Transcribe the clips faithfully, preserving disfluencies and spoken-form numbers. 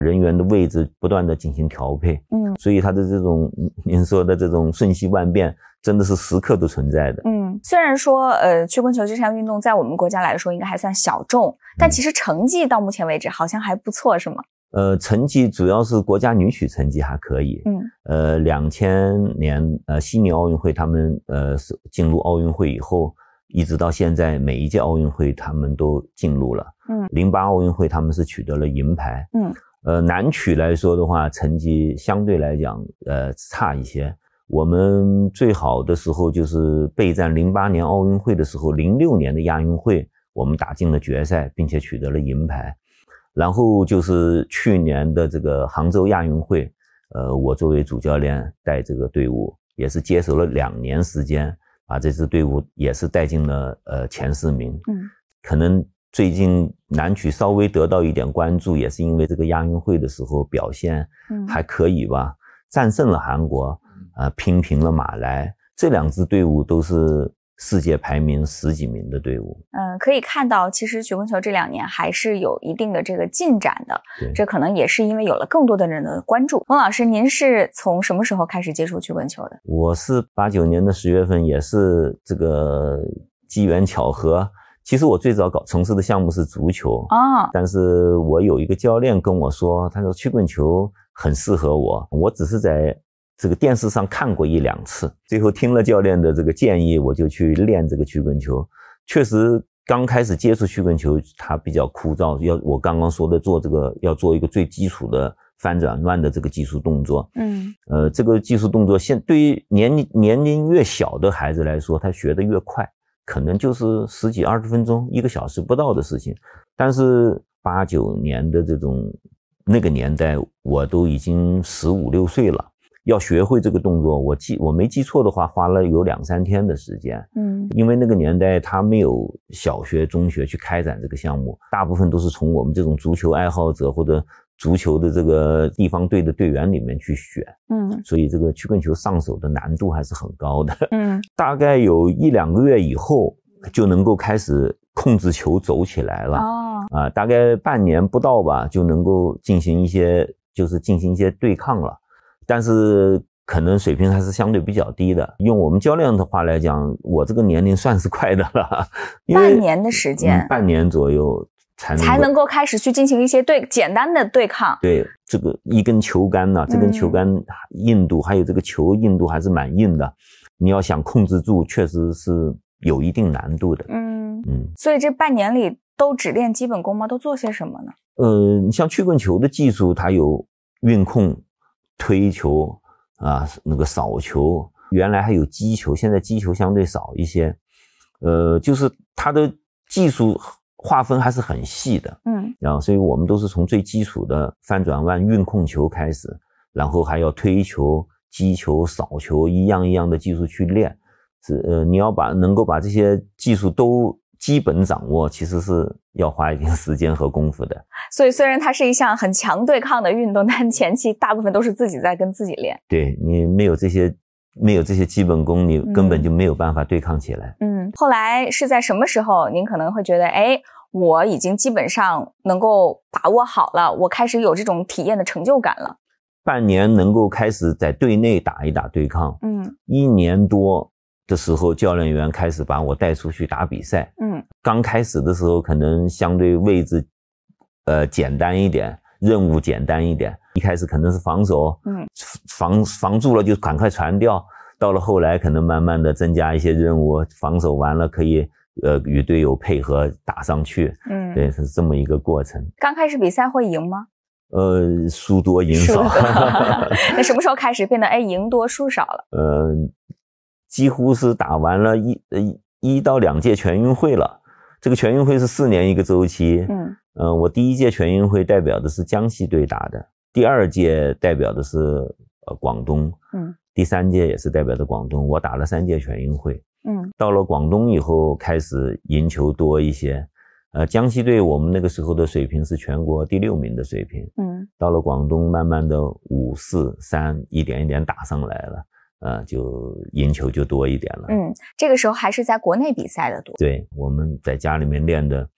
人员的位置不断的进行调配，嗯，所以它的这种您说的这种瞬息万变，真的是时刻都存在的。 嗯，虽然说呃曲棍球这项运动在我们国家来说应该还算小众，但其实成绩到目前为止好像还不错，是吗？ 呃，成绩主要是国家女曲成绩还可以。嗯，呃，两千年呃悉尼奥运会他们呃进入奥运会以后，一直到现在每一届奥运会他们都进入了。嗯，零八奥运会他们是取得了银牌。嗯，呃，男曲来说的话，成绩相对来讲呃差一些。我们最好的时候就是备战零八年奥运会的时候，零六年的亚运会我们打进了决赛，并且取得了银牌。然后就是去年的这个杭州亚运会，呃，我作为主教练带这个队伍，也是接手了两年时间，把这支队伍也是带进了呃前四名。嗯，可能最近男曲稍微得到一点关注，也是因为这个亚运会的时候表现还可以吧，战胜了韩国，啊、呃，拼平了马来，这两支队伍都是世界排名十几名的队伍。 嗯，可以看到其实曲棍球这两年还是有一定的这个进展的，这可能也是因为有了更多的人的关注。冯老师，您是从什么时候开始接触曲棍球的？ 我是八九年的十月份，也是这个机缘巧合。其实我最早搞从事的项目是足球啊、哦，但是我有一个教练跟我说，他说曲棍球很适合我，我只是在这个电视上看过一两次，最后听了教练的这个建议，我就去练这个曲棍球。确实刚开始接触曲棍球它比较枯燥，要我刚刚说的做这个要做一个最基础的翻转弯的这个技术动作。嗯，呃，这个技术动作现对于年龄年龄越小的孩子来说，他学得越快，可能就是十几二十分钟一个小时不到的事情。但是八九年的这种那个年代，我都已经十五六岁了，要学会这个动作，我记我没记错的话，花了有两三天的时间。嗯，因为那个年代他没有小学、中学去开展这个项目，大部分都是从我们这种足球爱好者或者足球的这个地方队的队员里面去选。嗯，所以这个曲棍球上手的难度还是很高的。嗯，大概有一两个月以后就能够开始控制球走起来了。哦，啊，大概半年不到吧，就能够进行一些就是进行一些对抗了。但是可能水平还是相对比较低的。用我们教练的话来讲，我这个年龄算是快的了。 半年的时间、 嗯，半年左右才能才能够开始去进行一些对简单的对抗。 对，这个一根球杆呢、啊，这根球杆硬度、嗯、还有这个球硬度还是蛮硬的，你要想控制住，确实是有一定难度的。嗯嗯，所以这半年里都只练基本功吗？都做些什么呢？ 呃，你像曲棍球的技术，它有运控、推球啊，那个扫球，原来还有击球，现在击球相对少一些。呃，就是它的技术划分还是很细的。嗯，然后所以我们都是从最基础的翻转弯、运控球开始，然后还要推球、击球、扫球，一样一样的技术去练。是呃，你要把能够把这些技术都基本掌握，其实是要花一定时间和功夫的。 所以虽然它是一项很强对抗的运动，但前期大部分都是自己在跟自己练。 对，你没有这些没有这些基本功，你根本就没有办法对抗起来。 嗯，后来是在什么时候您可能会觉得，哎，我已经基本上能够把握好了，我开始有这种体验的成就感了？ 半年能够开始在队内打一打对抗。嗯，一年多的时候，教练员开始把我带出去打比赛。嗯，刚开始的时候可能相对位置呃简单一点，任务简单一点，一开始可能是防守，嗯，防防住了就赶快传掉，到了后来可能慢慢的增加一些任务，防守完了可以呃与队友配合打上去。嗯，对，是这么一个过程。 刚开始比赛会赢吗？ 呃，输多赢少。 那什么时候开始变得哎赢多输少了？ 呃，几乎是打完了一呃一到两届全运会了。这个全运会是四年一个周期。嗯，呃，我第一届全运会代表的是江西队打的，第二届代表的是呃广东，嗯，第三届也是代表的广东。我打了三届全运会。嗯，到了广东以后开始赢球多一些。呃，江西队我们那个时候的水平是全国第六名的水平。嗯，到了广东，慢慢的五四三一点一点打上来了，呃，就赢球就多一点了。 嗯，这个时候还是在国内比赛的多。 对，我们在家里面练的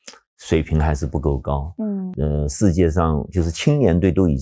水平还是不够高。嗯，呃，世界上就是青年队都已经